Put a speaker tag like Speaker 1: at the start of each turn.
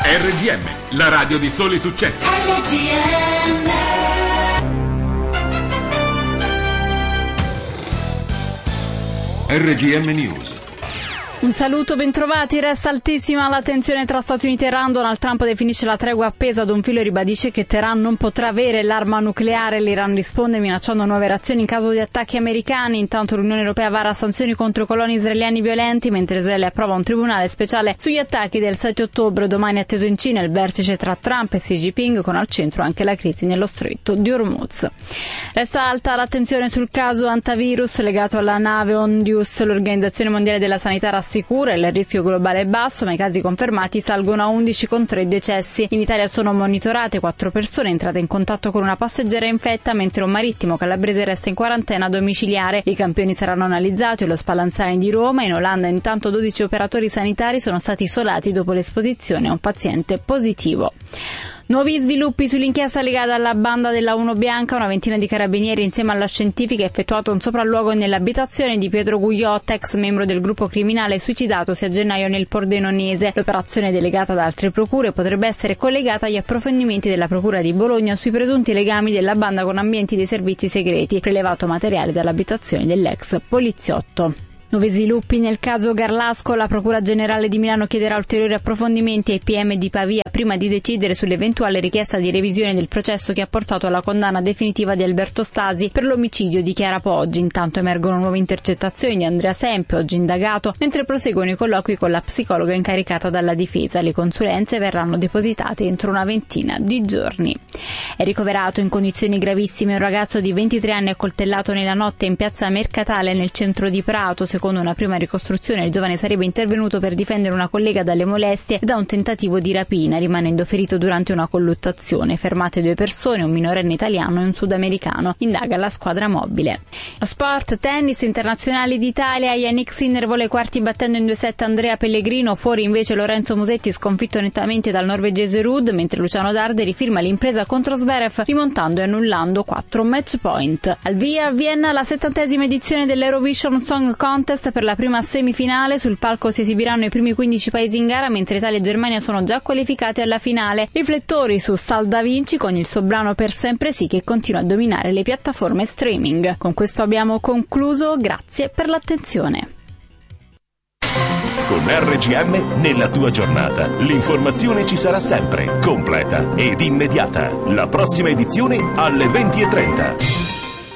Speaker 1: RGM, la radio di soli successi. RGM News.
Speaker 2: Un saluto, bentrovati. Resta altissima la tensione tra Stati Uniti e Iran. Donald Trump definisce la tregua appesa ad un filo e ribadisce che Teheran non potrà avere l'arma nucleare. L'Iran risponde minacciando nuove reazioni in caso di attacchi americani. Intanto l'Unione Europea vara sanzioni contro i coloni israeliani violenti, mentre Israele approva un tribunale speciale sugli attacchi del 7 ottobre. Domani è atteso in Cina il vertice tra Trump e Xi Jinping, con al centro anche la crisi nello stretto di Hormuz. Resta alta l'attenzione sul caso antivirus legato alla nave Ondius. L'Organizzazione Mondiale della Sanità rassicura, il rischio globale è basso, ma i casi confermati salgono a 11 con 3 decessi. In Italia sono monitorate 4 persone entrate in contatto con una passeggera infetta, mentre un marittimo calabrese resta in quarantena domiciliare. I campioni saranno analizzati allo Spallanzani di Roma. In Olanda intanto 12 operatori sanitari sono stati isolati dopo l'esposizione a un paziente positivo. Nuovi sviluppi sull'inchiesta legata alla banda della Uno Bianca. Una ventina di carabinieri insieme alla scientifica ha effettuato un sopralluogo nell'abitazione di Pietro Gugliotta, ex membro del gruppo criminale suicidatosi a gennaio nel Pordenonese. L'operazione, delegata da altre procure, potrebbe essere collegata agli approfondimenti della Procura di Bologna sui presunti legami della banda con ambienti dei servizi segreti, prelevato materiale dall'abitazione dell'ex poliziotto. Nuovi sviluppi nel caso Garlasco. La Procura Generale di Milano chiederà ulteriori approfondimenti ai PM di Pavia prima di decidere sull'eventuale richiesta di revisione del processo che ha portato alla condanna definitiva di Alberto Stasi per l'omicidio di Chiara Poggi. Intanto emergono nuove intercettazioni di Andrea Sempe, oggi indagato, mentre proseguono i colloqui con la psicologa incaricata dalla difesa. Le consulenze verranno depositate entro una ventina di giorni. È ricoverato in condizioni gravissime un ragazzo di 23 anni accoltellato nella notte in piazza Mercatale nel centro di Prato. Secondo una prima ricostruzione, il giovane sarebbe intervenuto per difendere una collega dalle molestie e da un tentativo di rapina, rimanendo ferito durante una colluttazione. Fermate 2 persone, un minorenne italiano e un sudamericano. Indaga la squadra mobile. Lo sport, tennis, internazionali d'Italia. Yannick Sinner vola ai quarti battendo in 2-7 Andrea Pellegrino. Fuori invece Lorenzo Musetti, sconfitto nettamente dal norvegese Ruud, mentre Luciano Darde rifirma l'impresa contro Zverev, rimontando e annullando 4 match point. Al via a Vienna la 70ª edizione dell'Eurovision Song Contest. Per la prima semifinale sul palco si esibiranno i primi 15 paesi in gara, mentre Italia e Germania sono già qualificati alla finale. Riflettori su Sal Da Vinci con il suo brano Per Sempre Sì, che continua a dominare le piattaforme streaming. Con questo abbiamo concluso, grazie per l'attenzione.
Speaker 3: Con RGM nella tua giornata l'informazione ci sarà sempre, completa ed immediata. La prossima edizione alle 20:30.